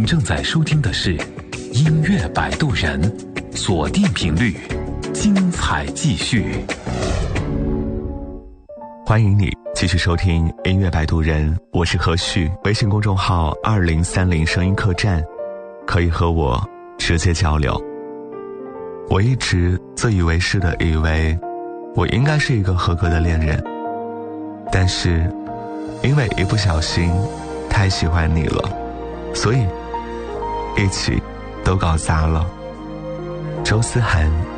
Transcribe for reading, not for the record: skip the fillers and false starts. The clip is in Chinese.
正在收听的是音乐摆渡人，锁定频率，精彩继续。 欢迎你继续收听音乐摆渡人，我是何旭，微信公众号2030声音客栈，可以和我直接交流。我一直自以为是的以为我应该是一个合格的恋人，但是因为一不小心太喜欢你了，所以一起都搞砸了。周思涵